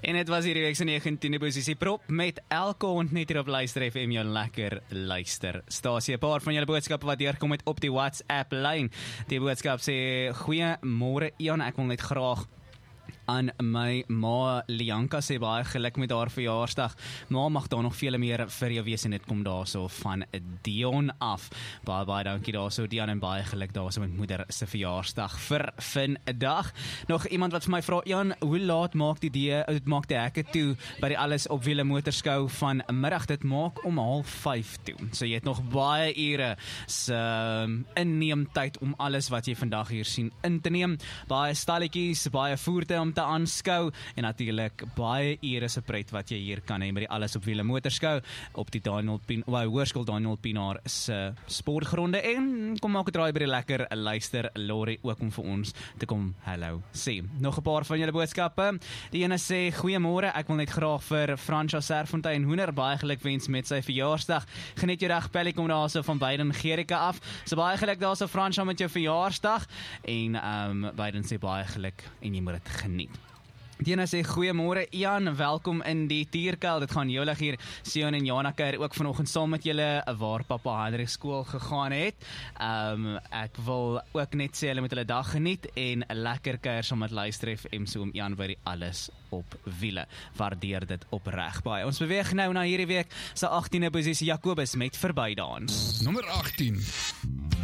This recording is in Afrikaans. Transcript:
En het was hierdie week se 19de posisie prop met elke hond net hier op Luister FM, jou lekker luisterstasie. 'n Paar van julle boodskappe wat deurkom het op die WhatsApp lyn. Die boodskap sê: Goeiemôre Ian, ek wil net graag aan my ma Lianka sê baie geluk met haar verjaarsdag. Ma mag daar nog vele meer vir jou wees en dit kom daarso van Dion af. Baie dankie daarso Dion en baie geluk daarso met moeder se verjaarsdag vir vandag. Nog iemand wat vir my vra, Jan, hoe laat maak die hekke toe by die Alles op Wiele motorskou van middag? Dit maak om 4:30 toe. So jy het nog baie ure se inneemtyd om alles wat jy vandag hier sien in te neem. Baie stalletjies, baie voertuie om te aanskou en natuurlik baie ure se pret wat jy hier kan hê met die Alles op Wiele motorskou op die Hoërskool Daniel Pienaar se sportgronde. En kom maak 'n draai by die lekker luister lorry ook om vir ons te kom hallo sê. Nog 'n paar van julle boodskappe. Die ene sê: Goeiemôre, ek wil net graag vir Fransja Serfontein Hoender baie geluk wens met sy verjaarsdag. Geniet jou dag, Pelly, kom daarso van Biden Gerika af. So baie geluk daarso Fransja met jou verjaarsdag en Biden sê baie geluk en jy moet dit geniet. Diana sê: Goeiemôre Ian, welkom in die Tierkuil. Dit gaan jolig hier. Sion en Jana kuier ook vanoggend saam met julle waar Papa Hendrik skool gegaan het. Ek wil ook net sê hulle moet hulle dag geniet en 'n lekker kuier saam met Luister FM so om Ian by die Alles op Wiele. Waardeer dit opreg baie. Ons beweeg nou na hierdie week se 18de posisie, Jacobus met Verbydaan. Nommer 18.